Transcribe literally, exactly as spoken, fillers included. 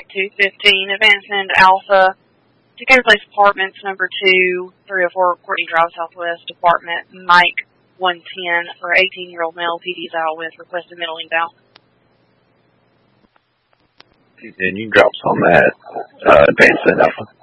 two fifteen, advancing into Alpha. Decatur Place Apartments, number two, three oh four Courtney Drive, Southwest, Apartment Mike one ten, for eighteen-year-old male, P D's out with, requested middle eval. And you drops on that, uh, advancing Alpha.